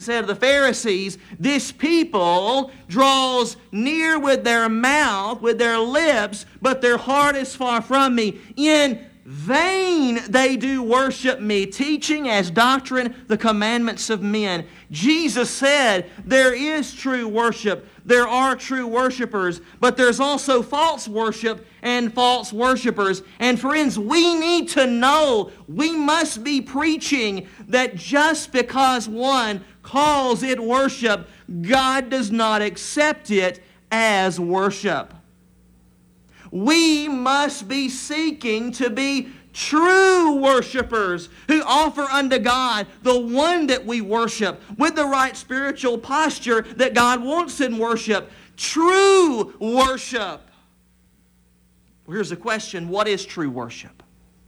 Jesus said to the Pharisees, "This people draws near with their mouth, with their lips, but their heart is far from me. In vain they do worship me, teaching as doctrine the commandments of men." Jesus said there is true worship. There are true worshipers, but there's also false worship and false worshipers. And friends, we need to know, we must be preaching that just because one calls it worship, God does not accept it as worship. We must be seeking to be true worshipers who offer unto God the one that we worship with the right spiritual posture that God wants in worship. True worship. Well, here's the question: what is true worship?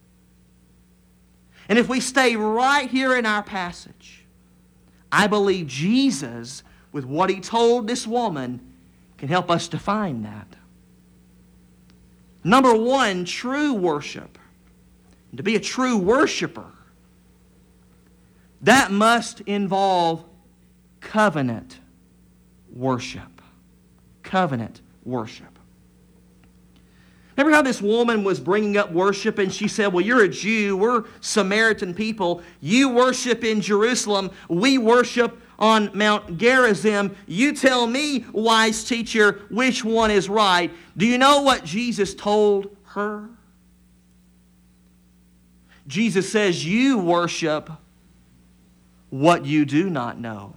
And if we stay right here in our passage, I believe Jesus, with what He told this woman, can help us define that. Number one, true worship. To be a true worshiper, that must involve covenant worship. Covenant worship. Remember how this woman was bringing up worship and she said, "Well, you're a Jew, we're Samaritan people. You worship in Jerusalem, we worship on Mount Gerizim. You tell me, wise teacher, which one is right?" Do you know what Jesus told her? Jesus says, "You worship what you do not know.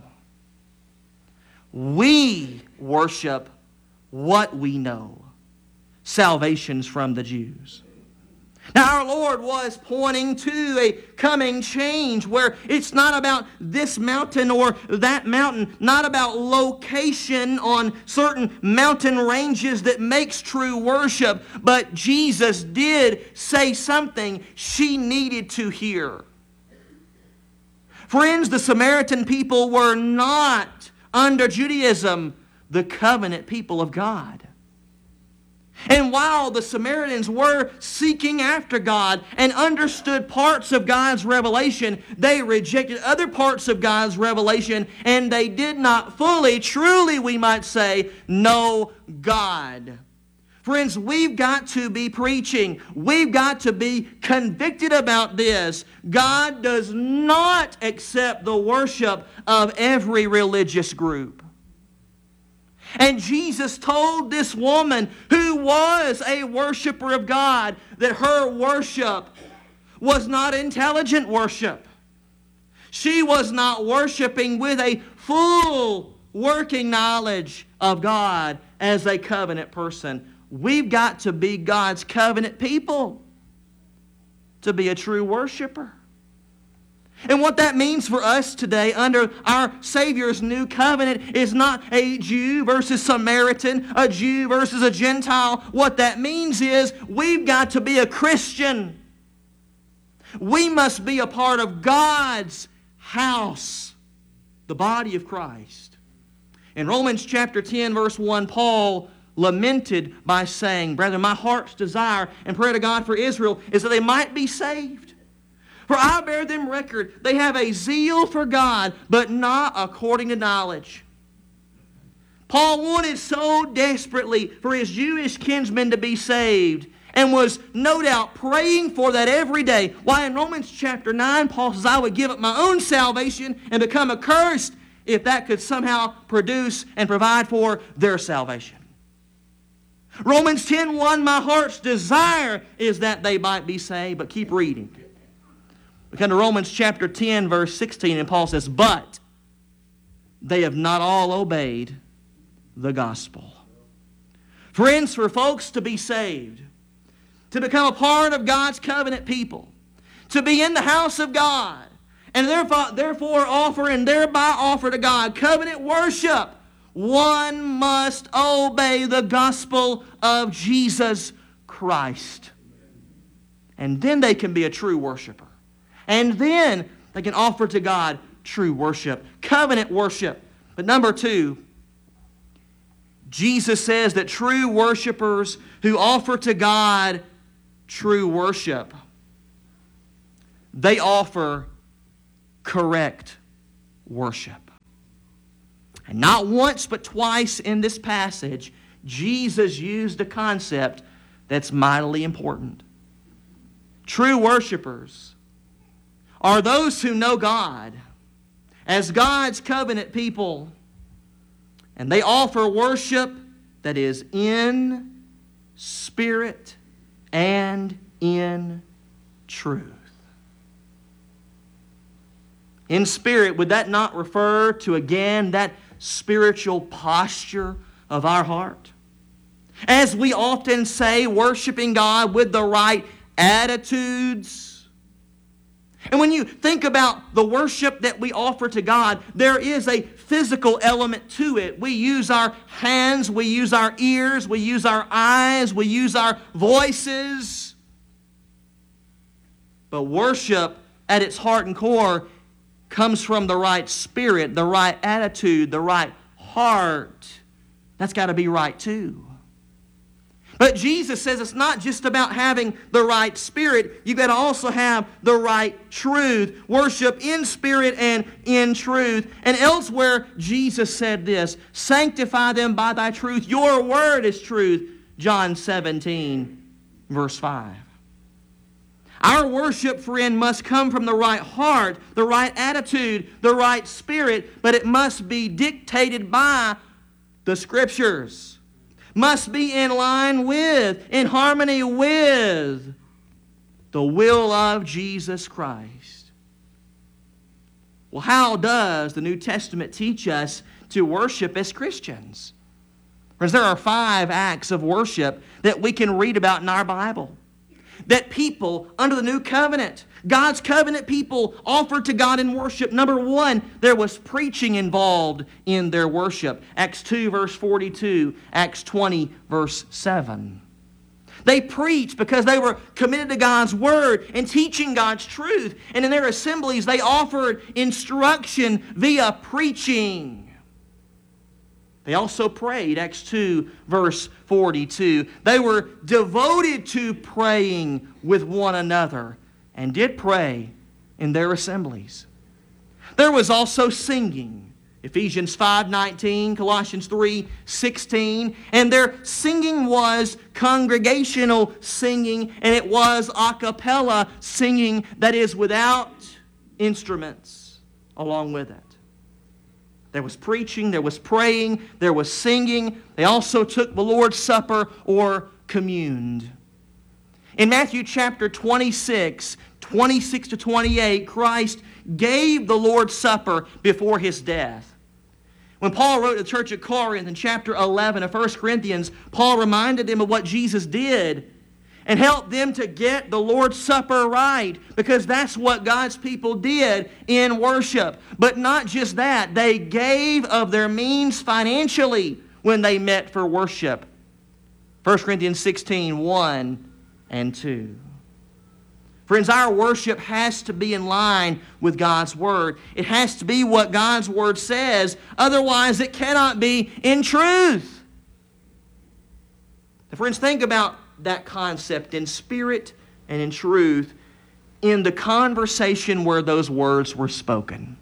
We worship what we know." Salvation's from the Jews. Now, our Lord was pointing to a coming change where it's not about this mountain or that mountain, not about location on certain mountain ranges that makes true worship, but Jesus did say something she needed to hear. Friends, the Samaritan people were not, under Judaism, the covenant people of God. And while the Samaritans were seeking after God and understood parts of God's revelation, they rejected other parts of God's revelation, and they did not fully, truly, we might say, know God. Friends, we've got to be preaching. We've got to be convicted about this. God does not accept the worship of every religious group. And Jesus told this woman, who was a worshiper of God, that her worship was not intelligent worship. She was not worshiping with a full working knowledge of God as a covenant person. We've got to be God's covenant people to be a true worshiper. And what that means for us today under our Savior's new covenant is not a Jew versus Samaritan, a Jew versus a Gentile. What that means is we've got to be a Christian. We must be a part of God's house, the body of Christ. In Romans chapter 10, verse 1, Paul lamented by saying, "Brethren, my heart's desire and prayer to God for Israel is that they might be saved. For I bear them record, they have a zeal for God, but not according to knowledge." Paul wanted so desperately for his Jewish kinsmen to be saved and was no doubt praying for that every day. Why, in Romans chapter 9, Paul says, "I would give up my own salvation and become accursed if that could somehow produce and provide for their salvation." Romans 10:1, "My heart's desire is that they might be saved." But keep reading. We come to Romans chapter 10, verse 16, and Paul says, "But they have not all obeyed the gospel." Friends, for folks to be saved, to become a part of God's covenant people, to be in the house of God, and therefore offer and thereby offer to God covenant worship, one must obey the gospel of Jesus Christ. And then they can be a true worshiper. And then they can offer to God true worship, covenant worship. But number two, Jesus says that true worshipers who offer to God true worship, they offer correct worship. And not once but twice in this passage, Jesus used a concept that's mightily important. True worshipers are those who know God as God's covenant people, and they offer worship that is in spirit and in truth. In spirit, would that not refer to, again, that spiritual posture of our heart? As we often say, worshiping God with the right attitudes. And when you think about the worship that we offer to God, there is a physical element to it. We use our hands, we use our ears, we use our eyes, we use our voices. But worship at its heart and core comes from the right spirit, the right attitude, the right heart. That's got to be right too. But Jesus says it's not just about having the right spirit. You've got to also have the right truth. Worship in spirit and in truth. And elsewhere, Jesus said this, sanctify them by thy truth. Your word is truth. John 17, verse 5. Our worship, friend, must come from the right heart, the right attitude, the right spirit, but it must be dictated by the Scriptures. Must be in line with, in harmony with the will of Jesus Christ. Well, how does the New Testament teach us to worship as Christians? Because there are 5 acts of worship that we can read about in our Bible. That people under the new covenant, God's covenant people, offered to God in worship. Number 1, there was preaching involved in their worship. Acts 2, verse 42, Acts 20, verse 7. They preached because they were committed to God's word and teaching God's truth. And in their assemblies, they offered instruction via preaching. They also prayed, Acts 2, verse 42. They were devoted to praying with one another and did pray in their assemblies. There was also singing, Ephesians 5:19, Colossians 3:16, and their singing was congregational singing, and it was a cappella singing, that is without instruments along with it. There was preaching, there was praying, there was singing. They also took the Lord's Supper or communed. In Matthew chapter 26, 26 to 28, Christ gave the Lord's Supper before His death. When Paul wrote to the church at Corinth in chapter 11 of 1 Corinthians, Paul reminded them of what Jesus did and helped them to get the Lord's Supper right, because that's what God's people did in worship. But not just that, they gave of their means financially when they met for worship. 1 Corinthians 16, 1 and 2. Friends, our worship has to be in line with God's Word. It has to be what God's Word says. Otherwise, it cannot be in truth. Now, friends, think about that concept in spirit and in truth in the conversation where those words were spoken.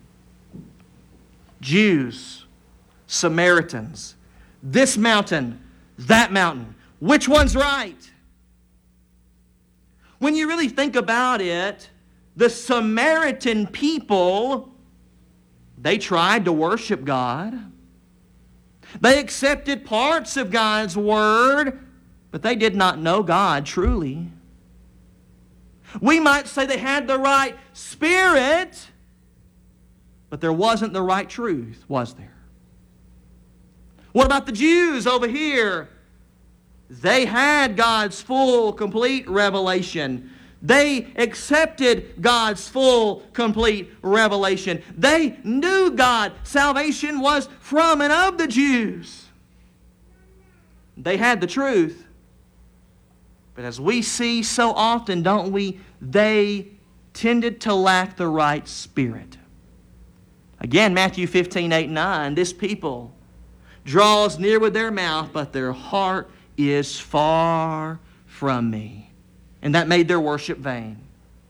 Jews, Samaritans, this mountain, that mountain. Which one's right? When you really think about it, the Samaritan people, they tried to worship God. They accepted parts of God's Word, but they did not know God truly. We might say they had the right spirit, but there wasn't the right truth, was there? What about the Jews over here? They had God's full, complete revelation. They accepted God's full, complete revelation. They knew God. Salvation was from and of the Jews. They had the truth. But as we see so often, don't we, they tended to lack the right spirit. Again, Matthew 15, 8, 9, this people draws near with their mouth, but their heart is far from me. And that made their worship vain.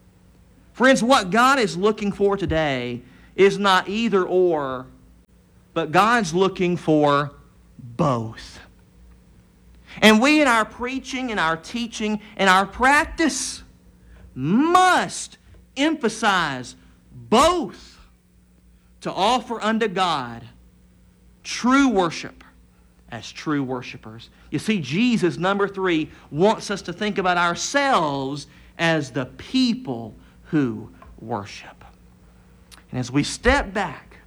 Friends, what God is looking for today is not either or, but God's looking for both. And we in our preaching, in our teaching, in our practice must emphasize both to offer unto God true worship as true worshipers. You see, Jesus, number 3, wants us to think about ourselves as the people who worship. And as we step back,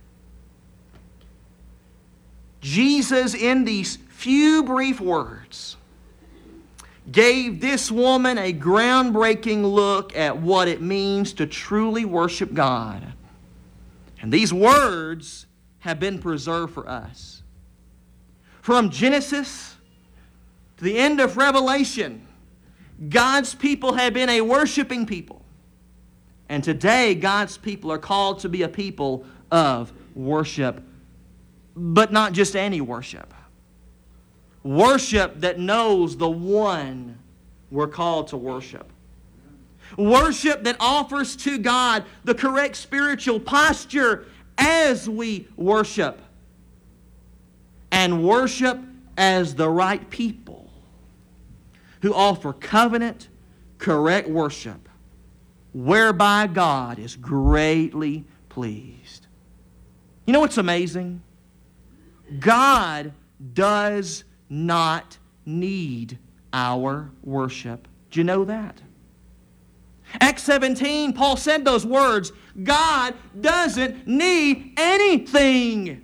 Jesus, in these few brief words, gave this woman a groundbreaking look at what it means to truly worship God. And these words have been preserved for us. From Genesis to the end of Revelation, God's people have been a worshiping people. And today, God's people are called to be a people of worship, but not just any worship. Worship that knows the one we're called to worship. Worship that offers to God the correct spiritual posture as we worship. And worship as the right people who offer covenant, correct worship, whereby God is greatly pleased. You know what's amazing? God does not need our worship. Do you know that? Acts 17, Paul said those words. God doesn't need anything.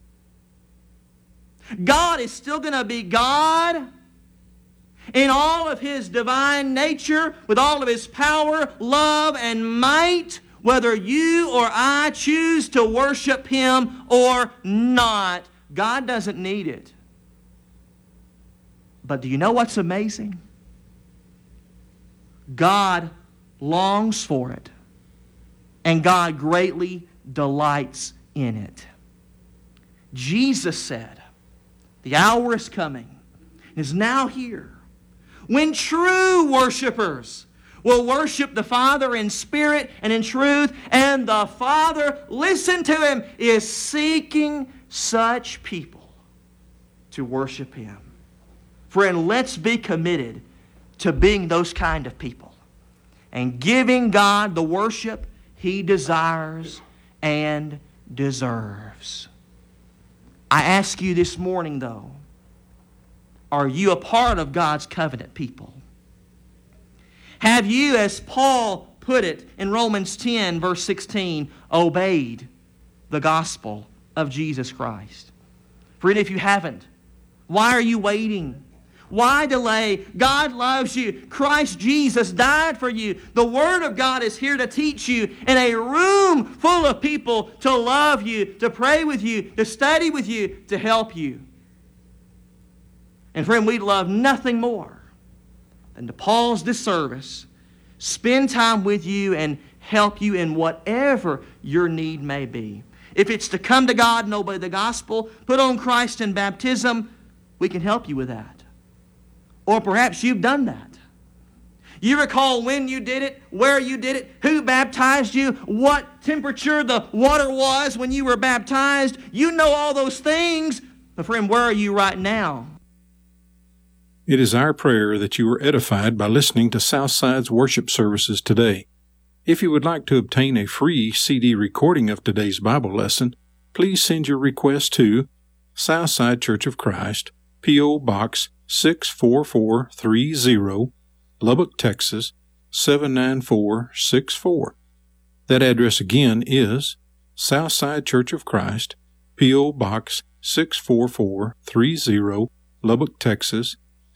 God is still going to be God in all of His divine nature, with all of His power, love, and might, whether you or I choose to worship Him or not. God doesn't need it. But do you know what's amazing? God longs for it, and God greatly delights in it. Jesus said, the hour is coming, is now here, when true worshipers will worship the Father in spirit and in truth, and the Father, listen to Him, is seeking such people to worship Him. Friend, let's be committed to being those kind of people and giving God the worship He desires and deserves. I ask you this morning, though, are you a part of God's covenant people? Have you, as Paul put it in Romans 10, verse 16, obeyed the gospel of Jesus Christ? Friend, if you haven't, why are you waiting? Why delay? God loves you. Christ Jesus died for you. The Word of God is here to teach you, in a room full of people to love you, to pray with you, to study with you, to help you. And friend, we'd love nothing more than to pause this service, spend time with you, and help you in whatever your need may be. If it's to come to God and obey the gospel, put on Christ in baptism, we can help you with that. Or perhaps you've done that. You recall when you did it, where you did it, who baptized you, what temperature the water was when you were baptized. You know all those things. But friend, where are you right now? It is our prayer that you were edified by listening to Southside's worship services today. If you would like to obtain a free CD recording of today's Bible lesson, please send your request to Southside Church of Christ, P.O. Box 64430, Lubbock, Texas 79464. That address again is Southside Church of Christ, P.O. Box 64430, Lubbock, Texas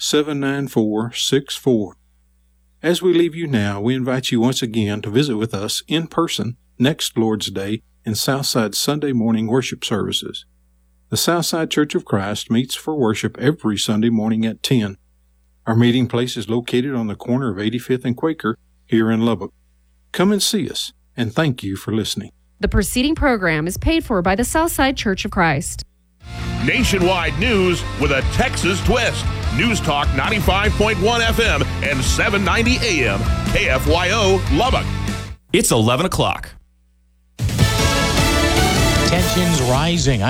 79464. As we leave you now, we invite you once again to visit with us in person next Lord's Day in Southside Sunday morning worship services. The Southside Church of Christ meets for worship every Sunday morning at 10. Our meeting place is located on the corner of 85th and Quaker here in Lubbock. Come and see us, and thank you for listening. The preceding program is paid for by the Southside Church of Christ. Nationwide news with a Texas twist. News Talk 95.1 FM and 790 AM. KFYO Lubbock. It's 11 o'clock. Tensions rising.